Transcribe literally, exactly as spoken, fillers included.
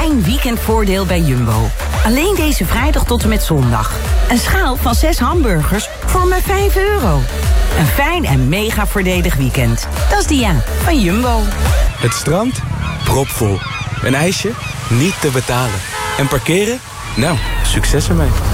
fijn weekendvoordeel bij Jumbo. Alleen deze vrijdag tot en met zondag. Een schaal van zes hamburgers voor maar vijf euro. Een fijn en mega voordelig weekend. Dat is Dia van Jumbo. Het strand? Propvol. Een ijsje? Niet te betalen. En parkeren? Nou, succes ermee.